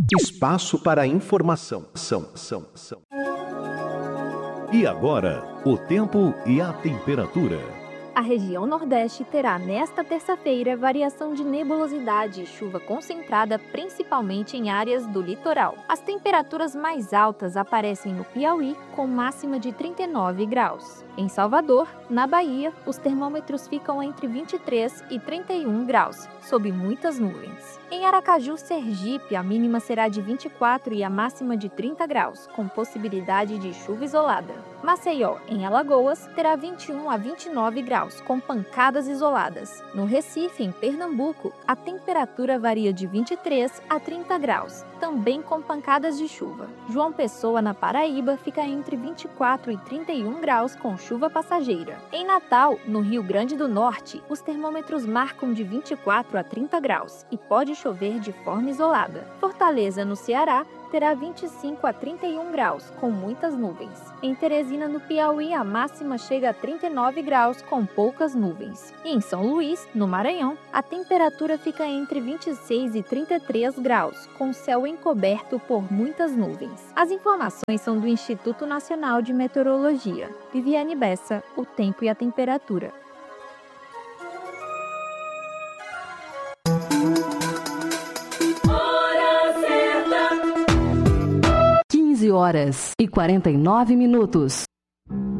Espaço para informação. E agora, o tempo e a temperatura. A região Nordeste terá nesta terça-feira variação de nebulosidade e chuva concentrada principalmente em áreas do litoral. As temperaturas mais altas aparecem no Piauí, com máxima de 39 graus. Em Salvador, na Bahia, os termômetros ficam entre 23 e 31 graus, sob muitas nuvens. Em Aracaju, Sergipe, a mínima será de 24 e a máxima de 30 graus, com possibilidade de chuva isolada. Maceió, em Alagoas, terá 21 a 29 graus, com pancadas isoladas. No Recife, em Pernambuco, a temperatura varia de 23 a 30 graus, também com pancadas de chuva. João Pessoa, na Paraíba, fica entre 24 e 31 graus, com chuva passageira. Em Natal, no Rio Grande do Norte, os termômetros marcam de 24 a 30 graus e pode chover de forma isolada. Fortaleza, no Ceará, terá 25 a 31 graus, com muitas nuvens. Em Teresina, no Piauí, a máxima chega a 39 graus, com poucas nuvens. E em São Luís, no Maranhão, a temperatura fica entre 26 e 33 graus, com céu encoberto por muitas nuvens. As informações são do Instituto Nacional de Meteorologia. Viviane Bessa, o tempo e a temperatura. Horas e 49 minutos.